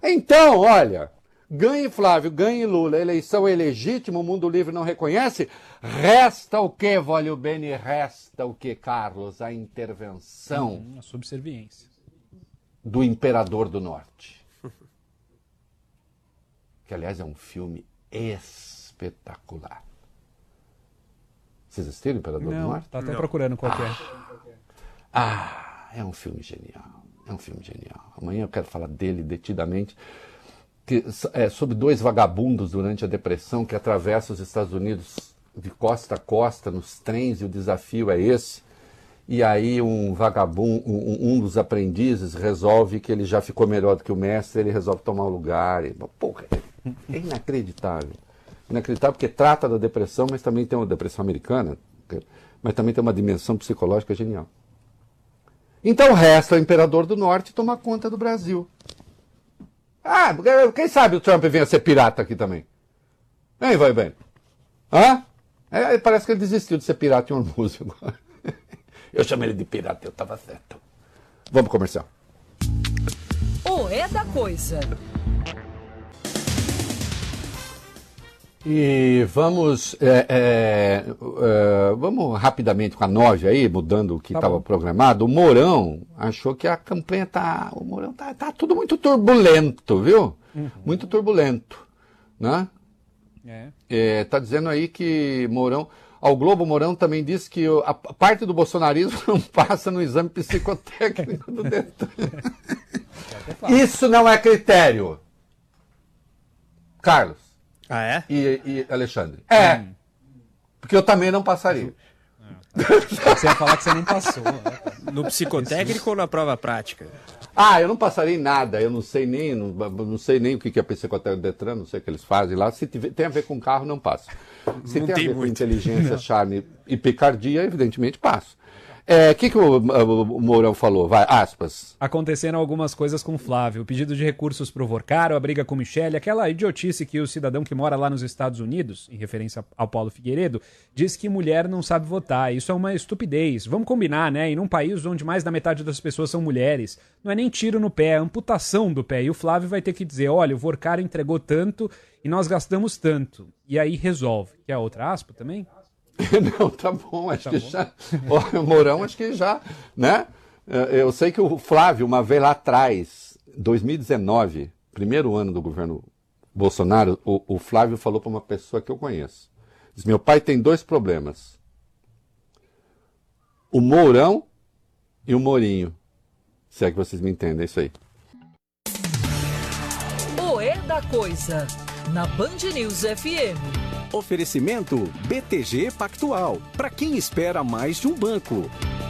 Então, olha, ganhe Flávio, ganhe Lula, a eleição é legítima, o mundo livre não reconhece, resta o quê, Vólio Bene? Resta o quê, Carlos? A intervenção a subserviência do Imperador do Norte. Que, aliás, é um filme espetacular. Vocês assistiram o Imperador do Norte? Tá até procurando qual que é. É um filme genial. É um filme genial. Amanhã eu quero falar dele detidamente. Que é sobre dois vagabundos durante a Depressão que atravessam os Estados Unidos de costa a costa nos trens, e o desafio é esse. E aí um vagabundo, um dos aprendizes resolve que ele já ficou melhor do que o mestre, ele resolve tomar o lugar. Porra, é inacreditável. Inacreditável porque trata da depressão, mas também tem uma depressão americana, mas também tem uma dimensão psicológica genial. Então resta o Imperador do Norte tomar conta do Brasil. Quem sabe o Trump venha a ser pirata aqui também? Hein, vai bem? Parece que ele desistiu de ser pirata em Hormuz agora. Eu chamei ele de pirata, eu estava certo. Vamos pro comercial. O É da Coisa. E vamos rapidamente com a 9 aí, mudando o que estava programado. O Mourão achou que a campanha tá tudo muito turbulento, viu? Muito turbulento, né? Tá dizendo aí que Mourão... Ao Globo, Mourão também disse que a parte do bolsonarismo não passa no exame psicotécnico do Detran. Isso não é critério. Carlos. E Alexandre. Porque eu também não passaria. Você ia falar que você nem passou. No psicotécnico ou na prova prática? Eu não passaria em nada. Eu não sei nem o que é psicotécnico do Detran, não sei o que eles fazem lá. Se tem a ver com carro, não passo. Se não tem a ver muito. com inteligência, charme e picardia, evidentemente passo. O que o Mourão falou? Vai, aspas. Acontecendo algumas coisas com Flávio. O pedido de recursos pro Vorcaro, a briga com Michele, aquela idiotice que o cidadão que mora lá nos Estados Unidos, em referência ao Paulo Figueiredo, diz que mulher não sabe votar. Isso é uma estupidez. Vamos combinar, né? E num país onde mais da metade das pessoas são mulheres, não é nem tiro no pé, é amputação do pé. E o Flávio vai ter que dizer, olha, o Vorcaro entregou tanto e nós gastamos tanto. E aí resolve. Quer outra aspa também? Não, tá bom, acho que já. O Mourão, acho que já, né? Eu sei que o Flávio, uma vez lá atrás, 2019, primeiro ano do governo Bolsonaro, o Flávio falou para uma pessoa que eu conheço. Diz, meu pai tem dois problemas. O Mourão e o Mourinho. Se é que vocês me entendem, é isso aí. O É da Coisa, na Band News FM. Oferecimento BTG Pactual. Para quem espera mais de um banco.